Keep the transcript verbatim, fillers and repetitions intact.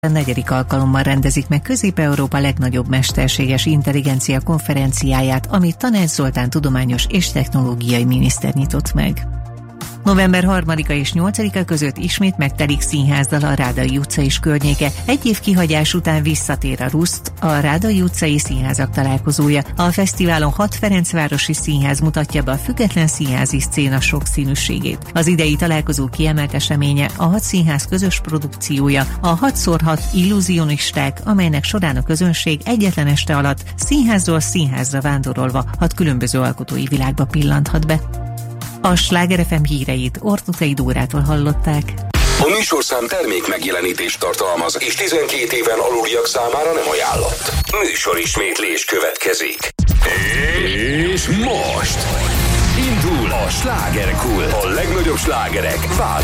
A negyedik alkalommal rendezik meg Közép-Európa legnagyobb mesterséges intelligencia konferenciáját, amit Tanács Zoltán tudományos és technológiai miniszter nyitott meg. November harmadika és nyolcadika között ismét megtelik színházdal a Rádai utca és környéke. Egy év kihagyás után visszatér a Ruszt, a Rádai utcai színházak találkozója. A fesztiválon hat ferencvárosi színház mutatja be a független színházi szcéna sokszínűségét. Az idei találkozó kiemelt eseménye a hat színház közös produkciója, a hat szor hat illúzionisták, amelynek során a közönség egyetlen este alatt színházról színházra vándorolva hat különböző alkotói világba pillanthat be. A Sláger ef em híreit Ortutei Dórától hallották. A műsorszám termék megjelenítést tartalmaz, és tizenkét éven aluliak számára nem ajánlott. Műsorismétlés következik. És most indul a Slágerkult. A legnagyobb slágerek